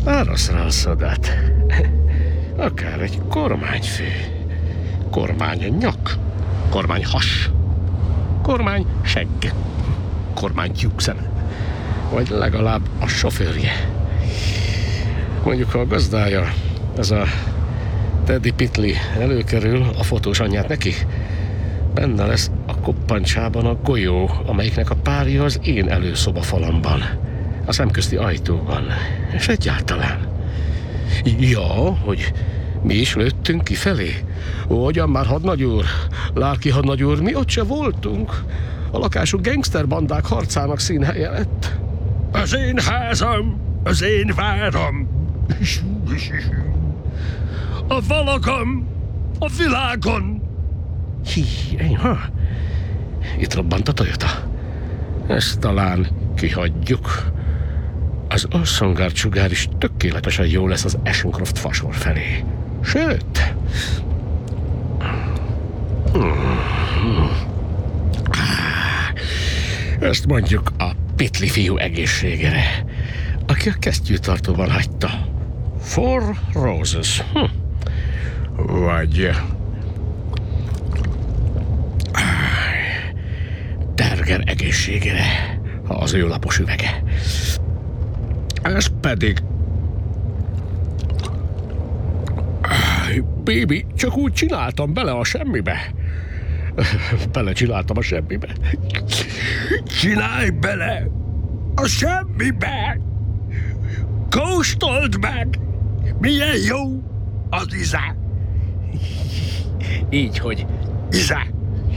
Arra alszodat. Akár egy kormányfő, kormánynyak, kormányhas, kormánysegg, kormánytyúkszem, vagy legalább a sofőrje. Mondjuk, ha a gazdája, ez a Teddy Pitli előkerül, a fotós anyját neki, benne lesz a koppancsában a golyó, amelyiknek a párja az én előszobafalamban, a szemközti ajtóban, és egyáltalán. Ja, hogy mi is lőttünk kifelé. Ugyan már, hadnagyúr, Lárki hadnagyúr, mi ott se voltunk. A lakásuk gangsterbandák harcának színhelye lett. Az én házam, az én váram. A valakam, a világon. Itt robbant a Toyota. Ezt talán kihagyjuk. Az Orson Guard sugár is tökéletesen jó lesz az Ashcroft fasor felé. Sőt... Ezt mondjuk a Pitli fiú egészségére, aki a kesztyűtartóban hagyta. Four Roses. Vagy... Terger egészségére, az ő lapos üvege. Ez pedig... Baby, csak úgy csináltam bele a semmibe. Belecsináltam a semmibe. Csinálj bele a semmibe! Kóstold meg! Milyen jó az íze! Így, hogy íze!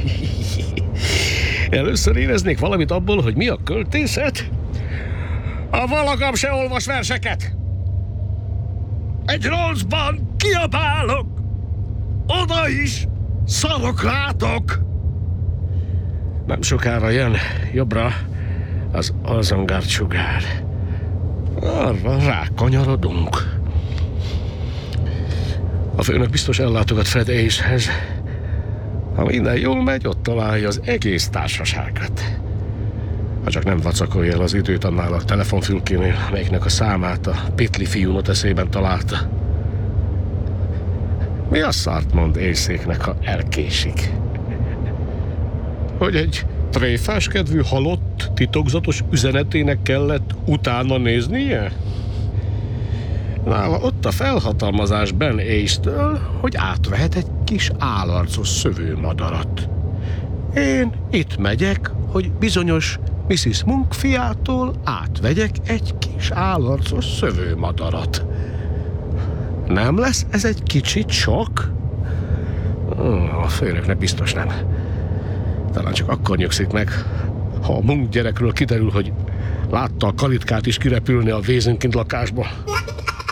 Először éreznék valamit abból, hogy mi a költészet? A valakam se olvas verseket! Egy rosszban kiabálok! Oda is szarok rátok! Nem sokára jön jobbra az Orson Guard sugár. Arra rákanyarodunk. A főnök biztos ellátogat Fred Ace-hez. Ha minden jól megy, ott találja az egész társaságot. Ha csak nem vacakolja el az időt annál a telefonfülkénél, melyiknek a számát a Pitli fiú noteszében találta. Mi a szart mond Ace-éknek, ha elkésik? Hogy egy tréfás kedvű halott titokzatos üzenetének kellett utána néznie? Nála ott a felhatalmazás Ben Ace-től, hogy átvehet egy kis álarcos szövőmadarat. Én itt megyek, hogy bizonyos Mrs. Monk fiától átvegyek egy kis álarcos szövőmadarat. Nem lesz ez egy kicsit sok? A főnöknek biztos nem. Talán csak akkor nyugszik meg, ha a Monk gyerekről kiderül, hogy látta a kalitkát is kirepülni a Wesentkind lakásba.